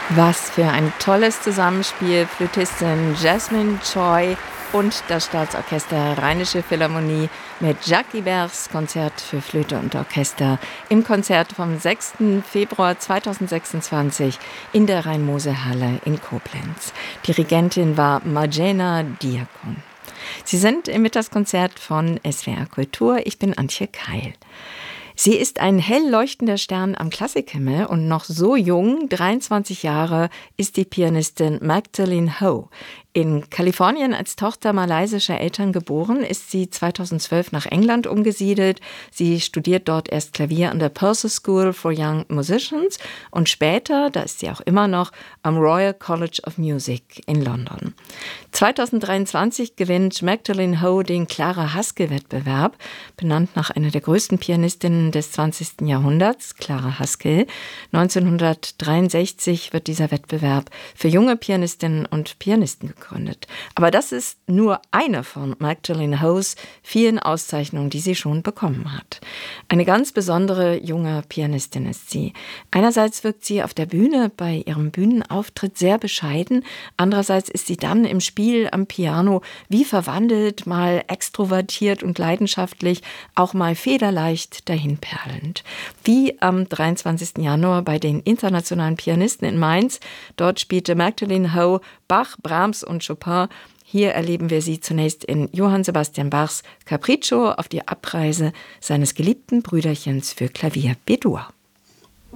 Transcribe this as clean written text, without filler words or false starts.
Was für ein tolles Zusammenspiel. Flötistin Jasmine Choi und das Staatsorchester Rheinische Philharmonie mit Jacques Iberts Konzert für Flöte und Orchester im Konzert vom 6. Februar 2026 in der Rhein-Mosel-Halle in Koblenz. Dirigentin war Marjana Diakon. Sie sind im Mittagskonzert von SWR Kultur. Ich bin Antje Keil. Sie ist ein hell leuchtender Stern am Klassikhimmel und noch so jung, 23 Jahre, ist die Pianistin Magdalene Ho. In Kalifornien als Tochter malaysischer Eltern geboren, ist sie 2012 nach England umgesiedelt. Sie studiert dort erst Klavier an der Purcell School for Young Musicians und später, da ist sie auch immer noch, am Royal College of Music in London. 2023 gewinnt Magdalene Ho den Clara Haskell-Wettbewerb, benannt nach einer der größten Pianistinnen des 20. Jahrhunderts, Clara Haskell. 1963 wird dieser Wettbewerb für junge Pianistinnen und Pianisten gegründet. Aber das ist nur eine von Magdalene Hos vielen Auszeichnungen, die sie schon bekommen hat. Eine ganz besondere junge Pianistin ist sie. Einerseits wirkt sie auf der Bühne bei ihrem Bühnenauftritt sehr bescheiden, andererseits ist sie dann im Spiel am Piano wie verwandelt, mal extrovertiert und leidenschaftlich, auch mal federleicht dahinperlend. Wie am 23. Januar bei den internationalen Pianisten in Mainz. Dort spielte Magdalene Ho Bach, Brahms und Chopin. Hier erleben wir sie zunächst in Johann Sebastian Bachs Capriccio auf die Abreise seines geliebten Brüderchens für Klavier B-Dur.